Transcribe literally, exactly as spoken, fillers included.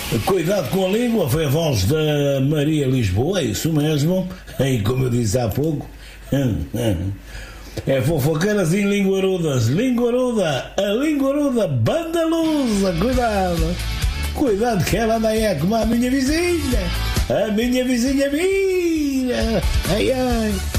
Cuidado com a língua, foi a voz da Maria Lisboa, é isso mesmo. E como eu disse há pouco, é fofoqueiras e linguarudas. Linguaruda, a linguaruda, banda lusa, cuidado. Cuidado que ela anda aí é como a minha vizinha. A minha vizinha mira. Ai, ai.